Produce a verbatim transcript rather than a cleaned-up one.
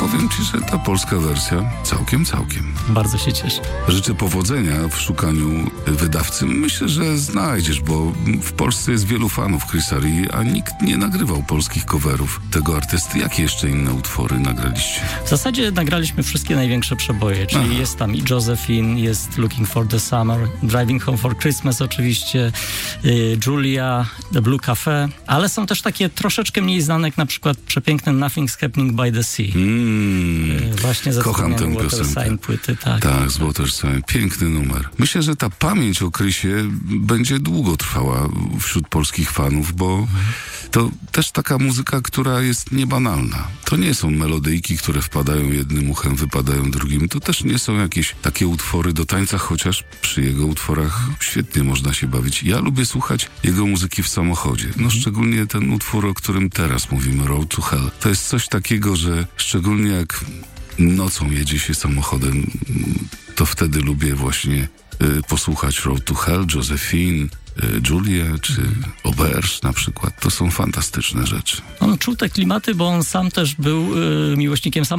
powiem ci, że ta polska wersja całkiem, całkiem. Bardzo się cieszę. Życzę powodzenia w szukaniu wydawcy. Myślę, że znajdziesz, bo w Polsce jest wielu fanów Chrisa Rea, a nikt nie nagrywał polskich coverów tego artysty. Jakie jeszcze inne utwory nagraliście? W zasadzie nagraliśmy wszystkie największe przeboje, czyli Aha. jest tam i Josephine, jest Looking for the Summer, Driving Home for Christmas oczywiście, y, Julia, The Blue Cafe, ale są też takie troszeczkę mniej znane, jak na przykład przepiękne Nothing's Happening by the Sea. Mm, Y, właśnie ze kocham tę Water piosenkę. Sign płyty, tak. Tak, z Water Sign. Piękny numer. Myślę, że ta pamięć o Chrisie będzie długo trwała wśród polskich fanów, bo to też taka muzyka, która jest niebanalna. To nie są melodyjki, które wpadają jednym uchem, wypadają drugim. To też nie są jakieś takie utwory do tańca, chociaż przy jego utworach świetnie można się bawić. Ja lubię słuchać jego muzyki w samochodzie. No szczególnie ten utwór, o którym teraz mówimy, Road to Hell. To jest coś takiego, że szczególnie jak nocą jedzie się samochodem, to wtedy lubię właśnie y, posłuchać Road to Hell, Josephine, y, Julię czy Auberge na przykład. To są fantastyczne rzeczy. On czuł te klimaty, bo on sam też był y, miłośnikiem samochodów.